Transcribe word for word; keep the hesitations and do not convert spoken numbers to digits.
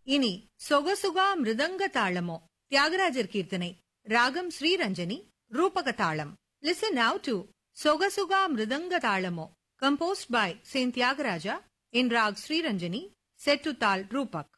இனி சொகசுகா மிருதங்க தாளமோ தியாகராஜர் கீர்த்தனை, ராகம் ஸ்ரீரஞ்சனி, ரூபக தாளம். Listen now to Sogasoga Mridanga Talamo, composed by Saint Tyagaraja in Rag Sri Ranjani, set to Tal Rupak.